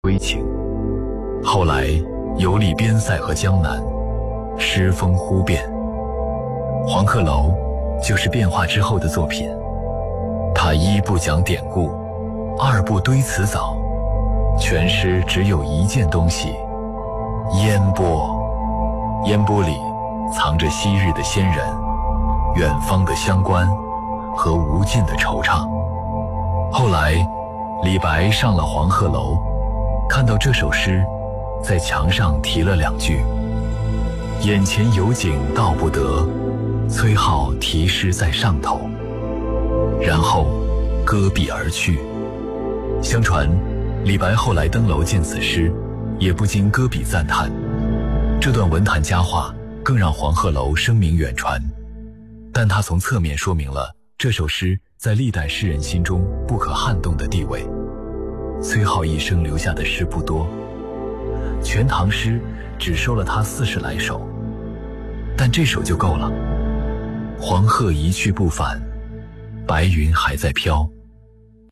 归情。后来游历边塞和江南，诗风忽变。黄鹤楼就是变化之后的作品。他一不讲典故，二不堆词藻，全诗只有一件东西：烟波。烟波里藏着昔日的仙人，远方的乡关和无尽的惆怅。后来李白上了黄鹤楼，看到这首诗，在墙上题了2句：眼前有景道不得，崔颢题诗在上头。然后搁笔而去。相传李白后来登楼见此诗，也不禁搁笔赞叹。这段文坛佳话更让黄鹤楼声名远传，但它从侧面说明了这首诗在历代诗人心中不可撼动的地位。崔颢一生留下的诗不多，全唐诗只收了他40来首，但这首就够了。黄鹤一去不返，白云还在飘。